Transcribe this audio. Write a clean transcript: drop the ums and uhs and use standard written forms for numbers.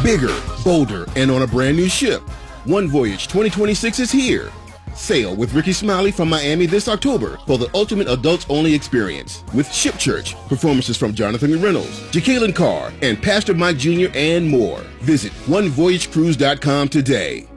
bigger, bolder, and on a brand new ship. One Voyage 2026 is here. Sail with Ricky Smiley from Miami this October for the ultimate adults-only experience with Ship Church, performances from Jonathan Reynolds, Jacqueline Carr, and Pastor Mike Jr. and more. Visit onevoyagecruise.com today.